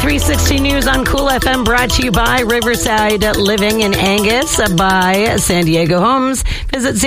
360 News on Cool FM, brought to you by Riverside Living in Angus, by San Diego Homes. Visit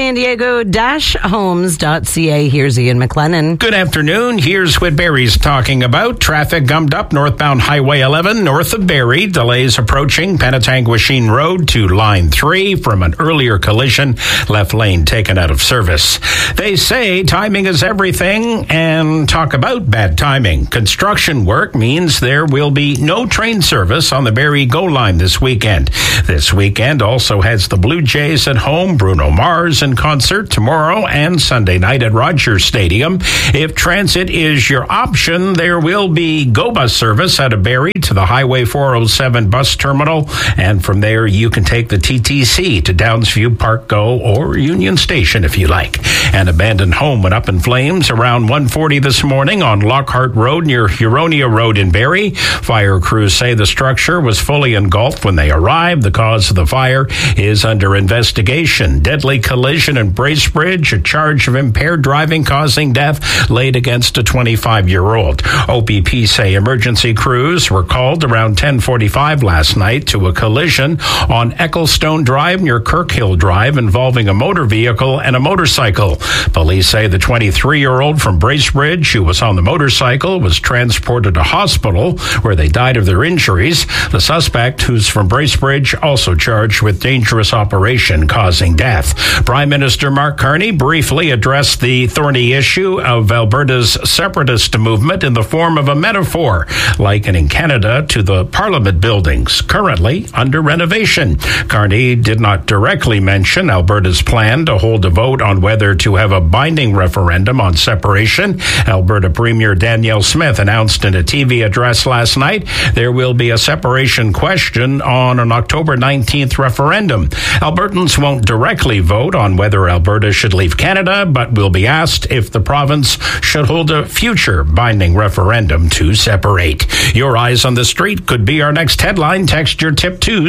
sandiego-homes.ca. Here's Ian McLennan. Good afternoon. Here's what Barrie's talking about. Traffic gummed up northbound Highway 11 north of Barrie. Delays approaching Penetanguishene Road to Line 3 from an earlier collision. Left lane taken out of service. They say timing is everything, and talk about bad timing. Construction work means there will be no train service on the Barrie GO line this weekend. This weekend also has the Blue Jays at home, Bruno Mars in concert tomorrow and Sunday night at Rogers Stadium. If transit is your option, there will be GO bus service out of Barrie to the Highway 407 bus terminal, and from there you can take the TTC to Downsview Park GO or Union Station if you like. An abandoned home went up in flames around 1:40 this morning on Lockhart Road near Huronia Road in Barrie. Fire crews say the structure was fully engulfed when they arrived. The cause of the fire is under investigation. Deadly collision in Bracebridge, a charge of impaired driving causing death laid against a 25-year-old. OPP say emergency crews were called around 10:45 last night to a collision on Ecclestone Drive near Kirkhill Drive involving a motor vehicle and a motorcycle. Police say the 23-year-old from Bracebridge who was on the motorcycle was transported to hospital where they died of their injuries. The suspect, who's from Bracebridge, also charged with dangerous operation causing death. Prime Minister Mark Carney briefly addressed the thorny issue of Alberta's separatist movement in the form of a metaphor, likening Canada to the Parliament buildings currently under renovation. Carney did not directly mention Alberta's plan to hold a vote on whether to have a binding referendum on separation. Alberta Premier Danielle Smith announced in a TV address last night there will be a separation question on an October 19th referendum. Albertans won't directly vote on whether Alberta should leave Canada, but will be asked if the province should hold a future binding referendum to separate. Your eyes on the street could be our next headline. Text your tip to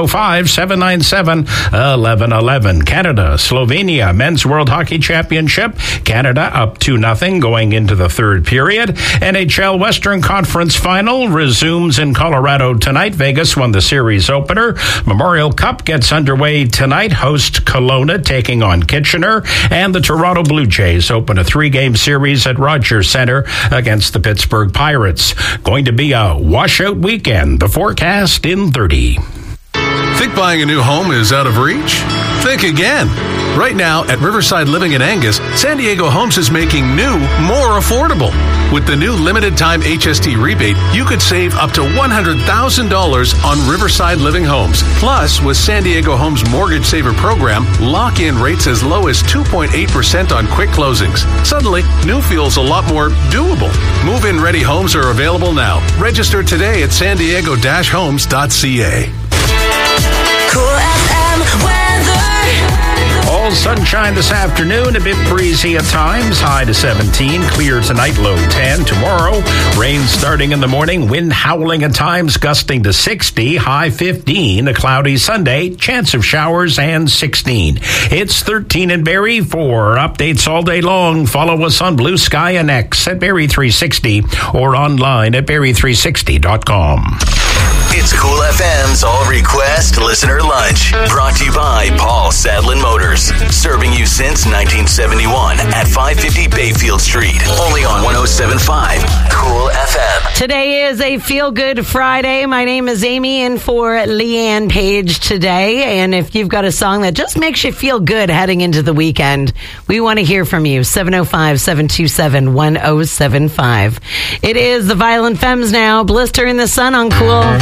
705-797-1111. Canada, Slovenia, Men's World Hockey Championship. Canada up 2-0 going into the third period. NHL Western Conference Final resumes in Colorado tonight. Vegas won the series opener. Memorial Cup gets underway tonight. Host Kelowna taking on Kitchener. And the Toronto Blue Jays open a 3-game series at Rogers Center against the Pittsburgh Pirates. Going to be a washout weekend. The forecast in 30. Think buying a new home is out of reach? Think again. Right now at Riverside Living in Angus, San Diego Homes is making new more affordable. With the new limited time HST rebate, you could save up to $100,000 on Riverside Living Homes. Plus, with San Diego Homes Mortgage Saver Program, lock-in rates as low as 2.8% on quick closings. Suddenly, new feels a lot more doable. Move-in ready homes are available now. Register today at sandiego-homes.ca. Cool FM weather. All sunshine this afternoon, a bit breezy at times, high to 17, clear tonight, low 10. Tomorrow, rain starting in the morning, wind howling at times, gusting to 60, high 15. A cloudy Sunday, chance of showers, and 16. It's 13 in Barrie. For updates all day long, follow us on Blue Sky and X at Barrie 360 or online at Barrie360.com. It's Cool FM's All Request Listener Lunch. Brought to you by Paul Sadlin Motors. Serving you since 1971 at 550 Bayfield Street. Only on 107.5 Cool FM. Today is a Feel Good Friday. My name is Amy, in for Leanne Page today. And if you've got a song that just makes you feel good heading into the weekend, we want to hear from you. 705-727-1075. It is the Violent Femmes now. Blister in the Sun on Cool.